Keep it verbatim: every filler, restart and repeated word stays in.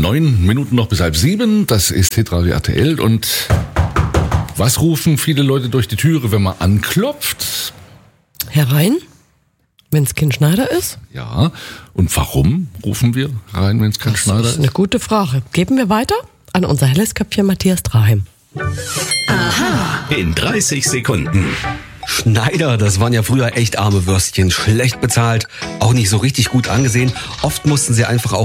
Neun Minuten noch bis halb sieben. Das ist Hitradio R T L. Und was rufen viele Leute durch die Türe, wenn man anklopft? Herein, wenn es kein Schneider ist? Ja. Und warum rufen wir rein, wenn es kein Das Schneider ist? ist eine gute Frage. Geben wir weiter an unser helles Köpfchen Matthias Draheim. Aha. In dreißig Sekunden. Schneider, das waren ja früher echt arme Würstchen, schlecht bezahlt, auch nicht so richtig gut angesehen. Oft mussten sie einfach auch